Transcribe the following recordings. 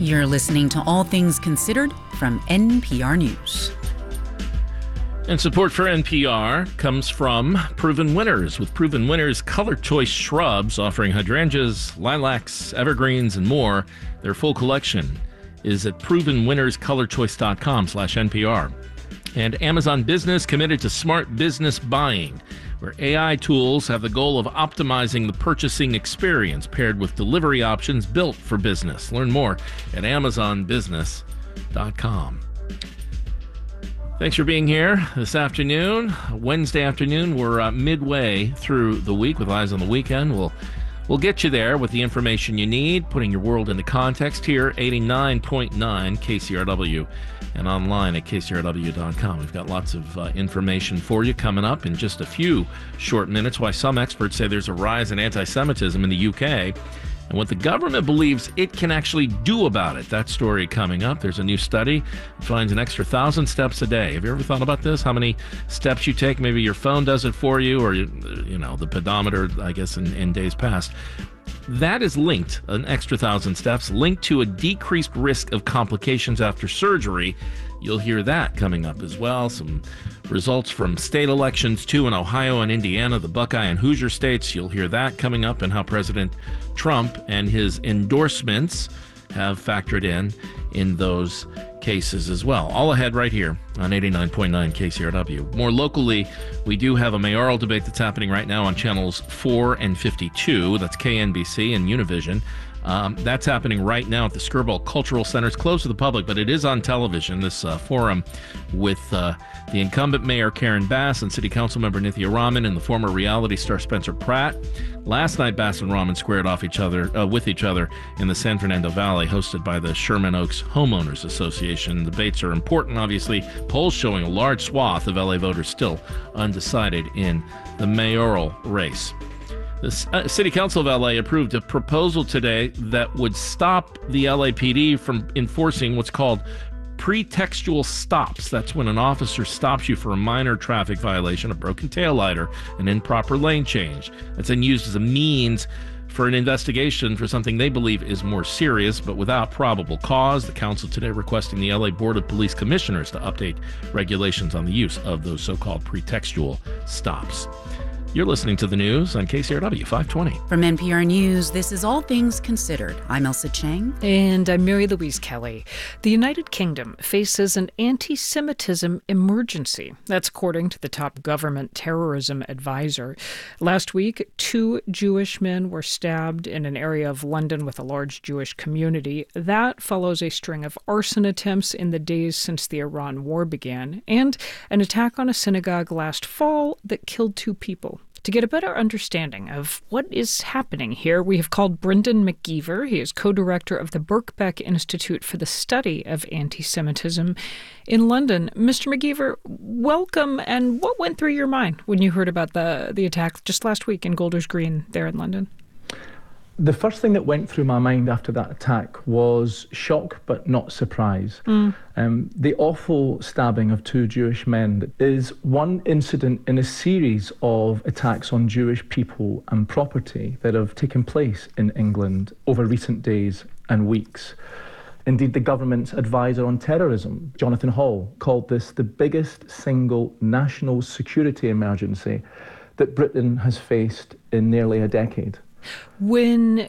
You're listening to All Things Considered from NPR News. And support for NPR comes from Proven Winners, with Proven Winners color choice shrubs offering hydrangeas, lilacs, evergreens, and more. Their full collection is at provenwinnerscolorchoice.com/NPR. And Amazon Business committed to smart business buying, where AI tools have the goal of optimizing the purchasing experience paired with delivery options built for business. Learn more at amazonbusiness.com. Thanks for being here this afternoon, Wednesday afternoon. We're midway through the week with eyes on the weekend. We'll get you there with the information you need, putting your world into context here, 89.9 KCRW, and online at kcrw.com. We've got lots of information for you coming up in just a few short minutes. Why some experts say there's a rise in anti-Semitism in the UK, and what the government believes it can actually do about it. That story coming up. There's a new study that finds an extra 1,000 steps a day. Have you ever thought about this? How many steps you take? Maybe your phone does it for you, or the pedometer, I guess, in days past. That is linked, an extra 1,000 steps, linked to a decreased risk of complications after surgery. You'll hear that coming up as well. Some results from state elections, too, in Ohio and Indiana, the Buckeye and Hoosier states. You'll hear that coming up, and how President Trump and his endorsements have factored in those cases as well. All ahead right here on 89.9 KCRW. More locally, we do have a mayoral debate that's happening right now on channels 4 and 52. That's KNBC and Univision. That's happening right now at the Skirball Cultural Center. It's closed to the public, but it is on television, this forum with the incumbent mayor Karen Bass and city council member Nithya Raman and the former reality star Spencer Pratt. Last night, Bass and Raman squared off with each other in the San Fernando Valley, hosted by the Sherman Oaks Homeowners Association. Debates are important, obviously. Polls showing a large swath of LA voters still undecided in the mayoral race. The City Council of LA approved a proposal today that would stop the LAPD from enforcing what's called pretextual stops. That's when an officer stops you for a minor traffic violation, a broken taillight, or an improper lane change. That's then used as a means for an investigation for something they believe is more serious, but without probable cause. The council today requesting the LA Board of Police Commissioners to update regulations on the use of those so-called pretextual stops. You're listening to the news on KCRW 520. From NPR News, this is All Things Considered. I'm Elsa Chang. And I'm Mary Louise Kelly. The United Kingdom faces an anti-Semitism emergency. That's according to the top government terrorism advisor. Last week, 2 Jewish men were stabbed in an area of London with a large Jewish community. That follows a string of arson attempts in the days since the Iran war began, and an attack on a synagogue last fall that killed 2 people. To get a better understanding of what is happening here, we have called Brendan McGeever. He is co-director of the Birkbeck Institute for the Study of Anti-Semitism in London. Mr. McGeever, welcome. And what went through your mind when you heard about the attack just last week in Golders Green there in London? The first thing that went through my mind after that attack was shock, but not surprise. The awful stabbing of 2 Jewish men is one incident in a series of attacks on Jewish people and property that have taken place in England over recent days and weeks. Indeed, the government's advisor on terrorism, Jonathan Hall, called this the biggest single national security emergency that Britain has faced in nearly a decade. When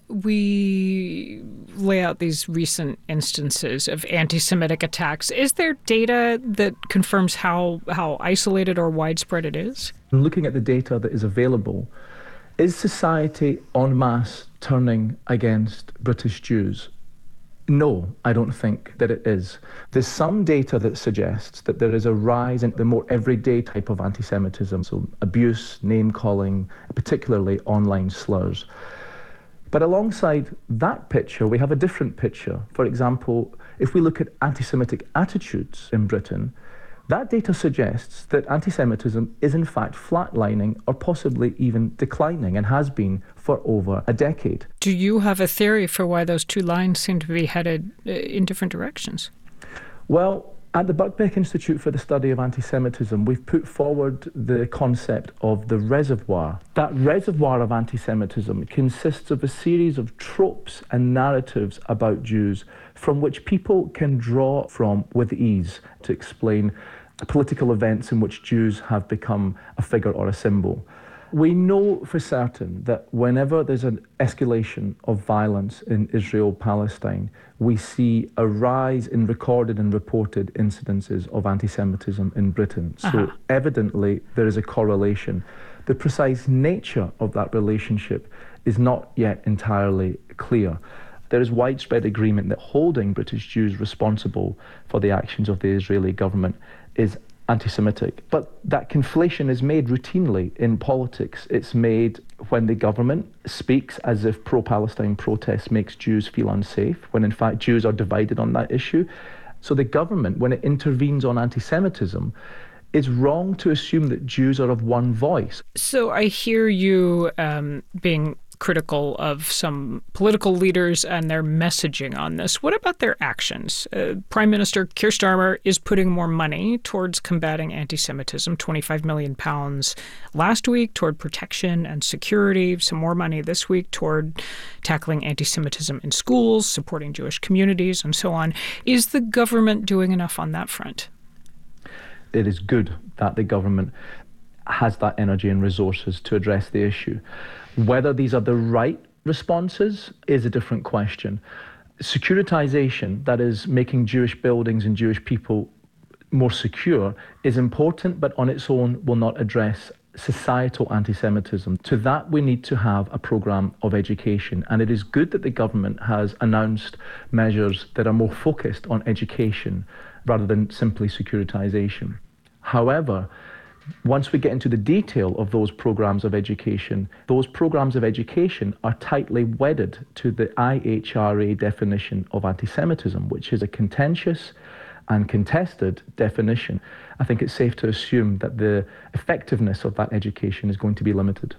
we lay out these recent instances of anti-Semitic attacks, is there data that confirms how isolated or widespread it is? Looking at the data that is available, is society en masse turning against British Jews? No, I don't think that it is. There's some data that suggests that there is a rise in the more everyday type of anti-Semitism, so abuse, name-calling, particularly online slurs. But alongside that picture, we have a different picture. For example, if we look at anti-Semitic attitudes in Britain, that data suggests that anti-Semitism is in fact flatlining or possibly even declining, and has been for over a decade. Do you have a theory for why those 2 lines seem to be headed in different directions? Well, At the Birkbeck Institute for the Study of Anti-Semitism, we've put forward the concept of the reservoir. That reservoir of anti-Semitism consists of a series of tropes and narratives about Jews from which people can draw from with ease to explain political events in which Jews have become a figure or a symbol. We know for certain that whenever there's an escalation of violence in Israel-Palestine, we see a rise in recorded and reported incidences of anti-Semitism in Britain. So evidently there is a correlation. The precise nature of that relationship is not yet entirely clear. There is widespread agreement that holding British Jews responsible for the actions of the Israeli government is anti-Semitic. But that conflation is made routinely in politics. It's made when the government speaks as if pro-Palestine protests makes Jews feel unsafe, when in fact Jews are divided on that issue. So the government, when it intervenes on anti-Semitism, it's wrong to assume that Jews are of one voice. So I hear you being critical of some political leaders and their messaging on this. What about their actions? Prime Minister Keir Starmer is putting more money towards combating anti-Semitism, £25 million last week toward protection and security, some more money this week toward tackling anti-Semitism in schools, supporting Jewish communities, and so on. Is the government doing enough on that front? It is good that the government has that energy and resources to address the issue. Whether these are the right responses is a different question. Securitization, that is making Jewish buildings and Jewish people more secure, is important, but on its own will not address societal anti-Semitism. To that, we need to have a program of education. And it is good that the government has announced measures that are more focused on education rather than simply securitization. However, once we get into the detail of those programs of education are tightly wedded to the IHRA definition of anti-Semitism, which is a contentious and contested definition. I think it's safe to assume that the effectiveness of that education is going to be limited.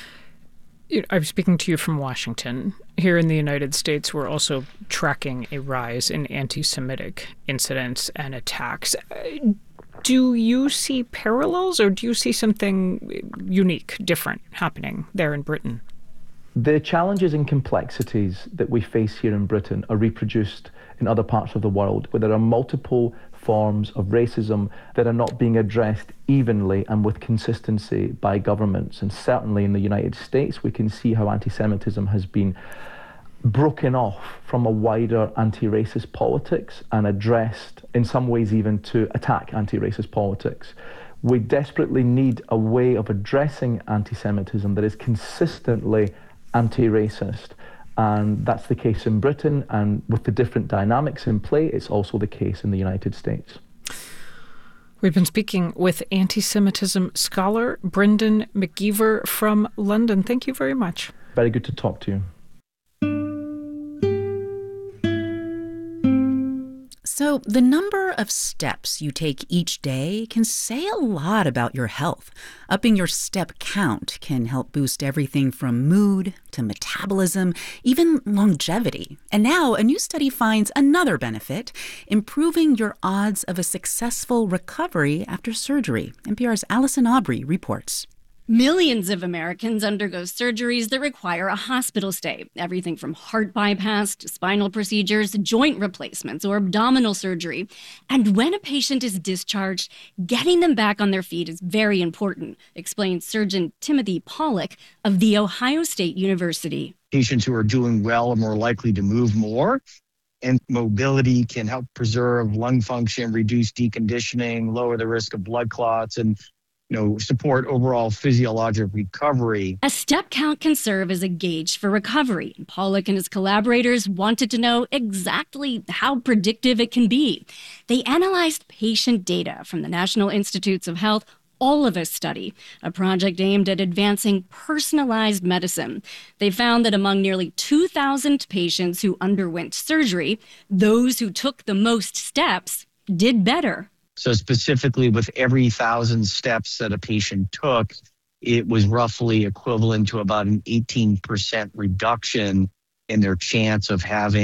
I'm speaking to you from Washington. Here in the United States, we're also tracking a rise in anti-Semitic incidents and attacks. Do you see parallels, or do you see something unique, different happening there in Britain? The challenges and complexities that we face here in Britain are reproduced in other parts of the world, where there are multiple forms of racism that are not being addressed evenly and with consistency by governments. And certainly in the United States, we can see how anti-Semitism has been broken off from a wider anti-racist politics and addressed in some ways even to attack anti-racist politics. We desperately need a way of addressing anti-Semitism that is consistently anti-racist. And that's the case in Britain, and with the different dynamics in play, it's also the case in the United States. We've been speaking with anti-Semitism scholar Brendan McGeever from London. Thank you very much. Very good to talk to you. So, the number of steps you take each day can say a lot about your health. Upping your step count can help boost everything from mood to metabolism, even longevity. And now, a new study finds another benefit, improving your odds of a successful recovery after surgery. NPR's Allison Aubrey reports. Millions of Americans undergo surgeries that require a hospital stay. Everything from heart bypass to spinal procedures, joint replacements, or abdominal surgery. And when a patient is discharged, getting them back on their feet is very important, explains surgeon Timothy Pollock of The Ohio State University. Patients who are doing well are more likely to move more, and mobility can help preserve lung function, reduce deconditioning, lower the risk of blood clots, and support overall physiologic recovery. A step count can serve as a gauge for recovery. Pollock and his collaborators wanted to know exactly how predictive it can be. They analyzed patient data from the National Institutes of Health All of Us study, a project aimed at advancing personalized medicine. They found that among nearly 2,000 patients who underwent surgery, those who took the most steps did better. So specifically, with every 1,000 steps that a patient took, it was roughly equivalent to about an 18% reduction in their chance of having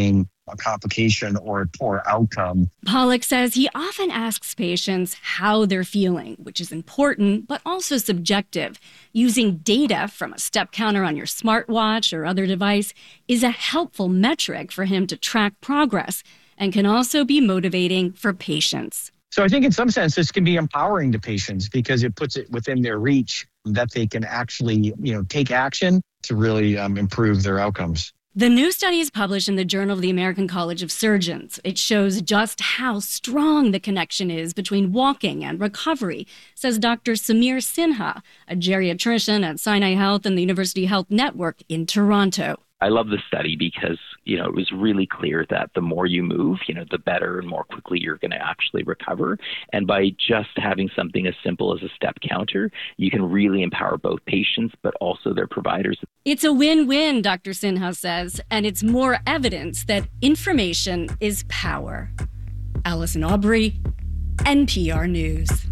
a complication or a poor outcome. Pollack says he often asks patients how they're feeling, which is important, but also subjective. Using data from a step counter on your smartwatch or other device is a helpful metric for him to track progress and can also be motivating for patients. So I think in some sense, this can be empowering to patients because it puts it within their reach that they can actually, take action to really improve their outcomes. The new study is published in the Journal of the American College of Surgeons. It shows just how strong the connection is between walking and recovery, says Dr. Samir Sinha, a geriatrician at Sinai Health and the University Health Network in Toronto. I love the study because, it was really clear that the more you move, the better and more quickly you're going to actually recover. And by just having something as simple as a step counter, you can really empower both patients, but also their providers. It's a win-win, Dr. Sinha says, and it's more evidence that information is power. Allison Aubrey, NPR News.